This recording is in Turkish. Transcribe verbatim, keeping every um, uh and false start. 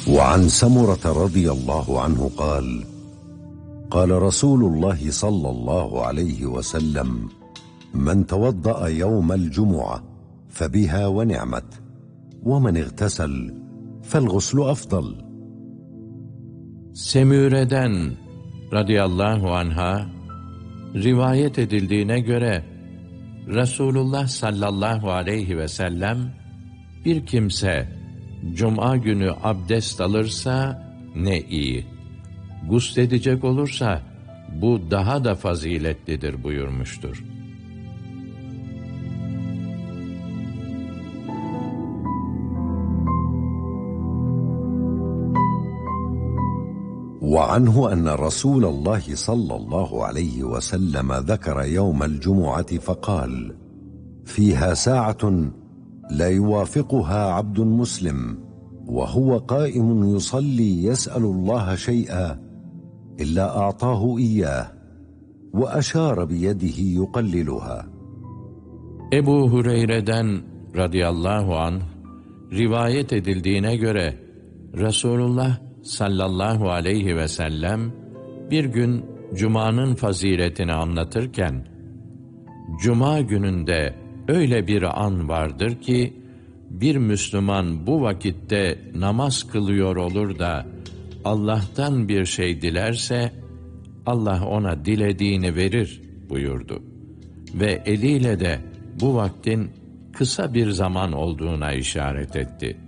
وعن سمرة رضي الله عنه قال قال رسول الله صلى الله عليه وسلم من توضأ يوم الجمعة فبها ونعمت ومن اغتسل فالغسل أفضل. Semüre'den radıyallahu anha rivayet edildiğine göre Resulullah sallallahu aleyhi ve sellem bir kimse cuma günü abdest alırsa ne iyi, gusledecek olursa bu daha da faziletlidir buyurmuştur. وعنه أن رسول الله صلى الله عليه وسلم ذكر يوم الجمعة فقال فيها ساعة لا يوافقها عبد مسلم وهو قائم يصلي يسأل الله شيئا إلا أعطاه إياه وأشار بيده يقللها. Ebu Hureyre'den radıyallahu anh rivayet edildiğine göre Resulullah sallallahu aleyhi ve sellem bir gün Cuma'nın faziletini anlatırken, Cuma gününde öyle bir an vardır ki, bir Müslüman bu vakitte namaz kılıyor olur da, Allah'tan bir şey dilerse, Allah ona dilediğini verir buyurdu. Ve eliyle de bu vaktin kısa bir zaman olduğuna işaret etti.